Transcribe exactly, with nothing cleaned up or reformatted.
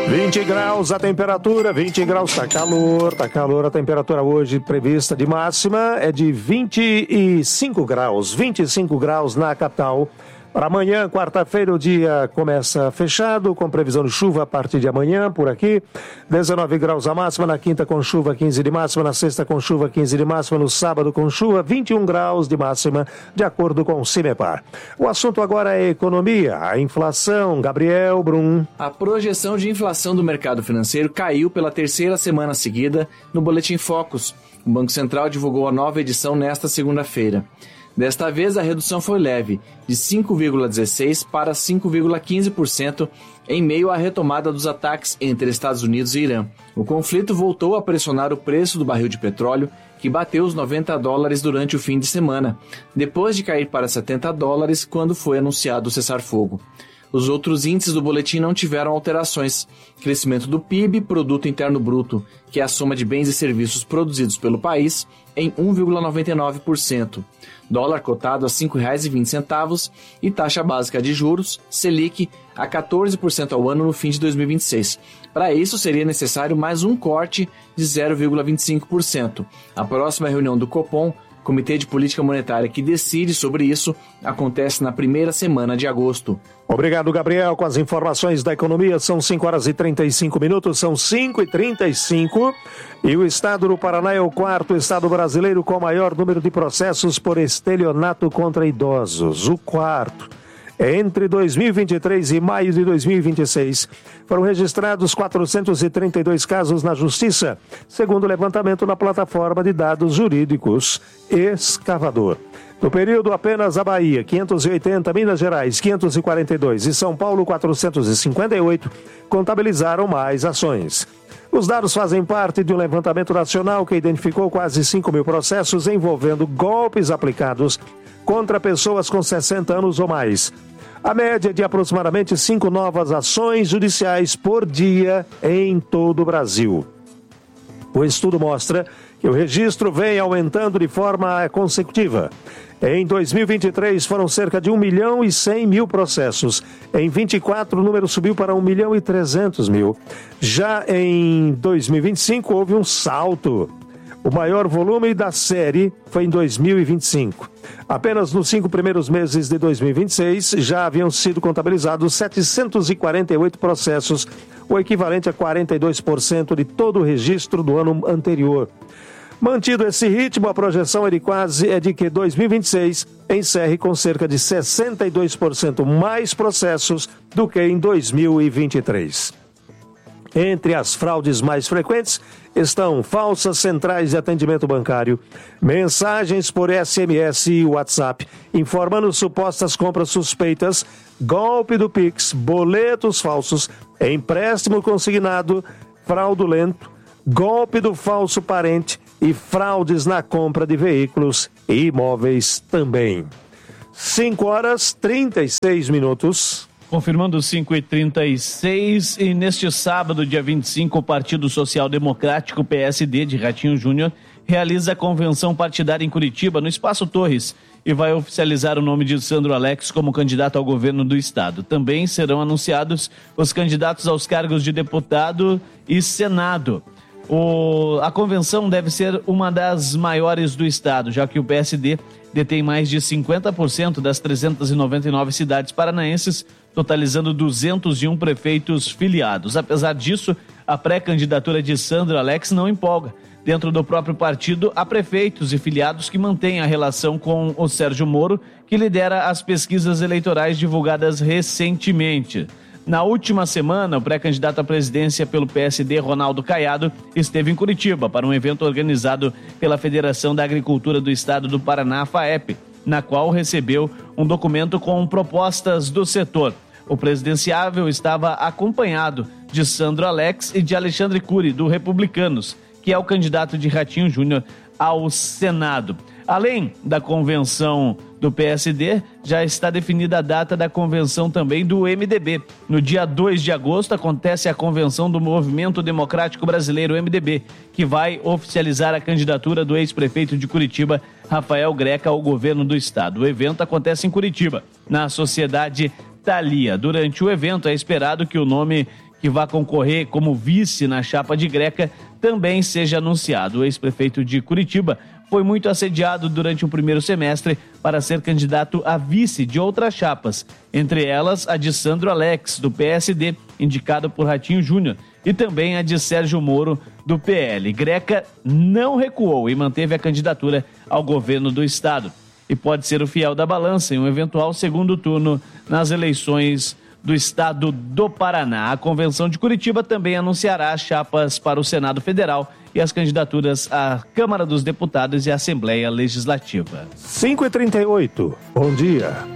vinte graus a temperatura, vinte graus, tá calor, tá calor. A temperatura hoje prevista de máxima é de vinte e cinco graus, vinte e cinco graus na capital. Para amanhã, quarta-feira, o dia começa fechado, com previsão de chuva a partir de amanhã, por aqui. dezenove graus a máxima, na quinta com chuva, quinze de máxima, na sexta com chuva, quinze de máxima, no sábado com chuva, vinte e um graus de máxima, de acordo com o Cimepar. O assunto agora é economia, a inflação. Gabriel Brum. A projeção de inflação do mercado financeiro caiu pela terceira semana seguida no Boletim Focus. O Banco Central divulgou a nova edição nesta segunda-feira. Desta vez, a redução foi leve, de cinco vírgula dezesseis por cento para cinco vírgula quinze por cento, em meio à retomada dos ataques entre Estados Unidos e Irã. O conflito voltou a pressionar o preço do barril de petróleo, que bateu os noventa dólares durante o fim de semana, depois de cair para setenta dólares quando foi anunciado o cessar-fogo. Os outros índices do boletim não tiveram alterações. Crescimento do P I B, Produto Interno Bruto, que é a soma de bens e serviços produzidos pelo país, em um vírgula noventa e nove por cento. Dólar cotado a cinco reais e vinte centavos e taxa básica de juros, Selic, a quatorze por cento ao ano no fim de dois mil e vinte e seis. Para isso, seria necessário mais um corte de zero vírgula vinte e cinco por cento. A próxima reunião do Copom, Comitê de Política Monetária, que decide sobre isso, acontece na primeira semana de agosto. Obrigado, Gabriel, com as informações da economia. São cinco horas e trinta e cinco minutos, são cinco e trinta e cinco. E o estado do Paraná é o quarto estado brasileiro com maior número de processos por estelionato contra idosos. O quarto. Entre dois mil e vinte e três e maio de dois mil e vinte e seis, foram registrados quatrocentos e trinta e dois casos na Justiça, segundo o levantamento na plataforma de dados jurídicos Escavador. No período, apenas a Bahia, quinhentos e oitenta, Minas Gerais, quinhentos e quarenta e dois e São Paulo, quatrocentos e cinquenta e oito, contabilizaram mais ações. Os dados fazem parte de um levantamento nacional que identificou quase cinco mil processos envolvendo golpes aplicados contra pessoas com sessenta anos ou mais. A média é de aproximadamente cinco novas ações judiciais por dia em todo o Brasil. O estudo mostra que o registro vem aumentando de forma consecutiva. Em dois mil e vinte e três foram cerca de um milhão e cem mil processos. Em vinte e quatro o número subiu para um milhão e trezentos mil. Já em dois mil e vinte e cinco houve um salto. O maior volume da série foi em dois mil e vinte e cinco. Apenas nos cinco primeiros meses de dois mil e vinte e seis já haviam sido contabilizados setecentos e quarenta e oito processos, o equivalente a quarenta e dois por cento de todo o registro do ano anterior. Mantido esse ritmo, a projeção é de quase é de que dois mil e vinte e seis encerre com cerca de sessenta e dois por cento mais processos do que em dois mil e vinte e três. Entre as fraudes mais frequentes estão falsas centrais de atendimento bancário, mensagens por S M S e WhatsApp, informando supostas compras suspeitas, golpe do Pix, boletos falsos, empréstimo consignado, fraudulento, golpe do falso parente e fraudes na compra de veículos e imóveis também. cinco horas e trinta e seis minutos. Confirmando cinco e trinta e seis, e neste sábado, dia vinte e cinco, o Partido Social Democrático, P S D, de Ratinho Júnior, realiza a convenção partidária em Curitiba, no Espaço Torres, e vai oficializar o nome de Sandro Alex como candidato ao governo do estado. Também serão anunciados os candidatos aos cargos de deputado e senado. O, a convenção deve ser uma das maiores do estado, já que o P S D detém mais de cinquenta por cento das trezentas e noventa e nove cidades paranaenses, totalizando duzentos e um prefeitos filiados. Apesar disso, a pré-candidatura de Sandro Alex não empolga. Dentro do próprio partido, há prefeitos e filiados que mantêm a relação com o Sérgio Moro, que lidera as pesquisas eleitorais divulgadas recentemente. Na última semana, o pré-candidato à presidência pelo P S D, Ronaldo Caiado, esteve em Curitiba para um evento organizado pela Federação da Agricultura do Estado do Paraná, FAEP, na qual recebeu um documento com propostas do setor. O presidenciável estava acompanhado de Sandro Alex e de Alexandre Cury, do Republicanos, que é o candidato de Ratinho Júnior ao Senado. Além da convenção do P S D, já está definida a data da convenção também do M D B. No dia dois de agosto acontece a convenção do Movimento Democrático Brasileiro, M D B, que vai oficializar a candidatura do ex-prefeito de Curitiba, Rafael Greca, ao governo do estado. O evento acontece em Curitiba, na Sociedade Thalia. Durante o evento é esperado que o nome que vai concorrer como vice na chapa de Greca também seja anunciado. O ex-prefeito de Curitiba foi muito assediado durante o primeiro semestre para ser candidato a vice de outras chapas, entre elas a de Sandro Alex, do P S D, indicado por Ratinho Júnior, e também a de Sérgio Moro, do P L. Greca não recuou e manteve a candidatura ao governo do estado e pode ser o fiel da balança em um eventual segundo turno nas eleições do estado do Paraná. A Convenção de Curitiba também anunciará as chapas para o Senado Federal e as candidaturas à Câmara dos Deputados e à Assembleia Legislativa. cinco e trinta e oito, bom dia.